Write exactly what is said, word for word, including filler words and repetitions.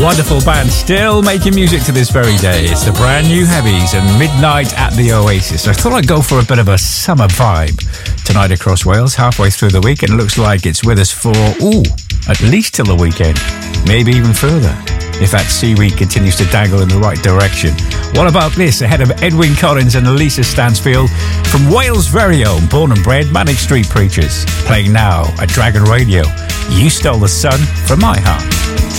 Wonderful band still making music to this very day. It's the brand new Heavies and Midnight at the Oasis. I thought I'd go for a bit of a summer vibe tonight across Wales, halfway through the week, and it looks like it's with us for, ooh, at least till the weekend, maybe even further, if that seaweed continues to dangle in the right direction. What about this, ahead of Edwyn Collins and Lisa Stansfield from Wales' very own born and bred Manic Street Preachers, playing now at Dragon Radio. You Stole the Sun from My Heart.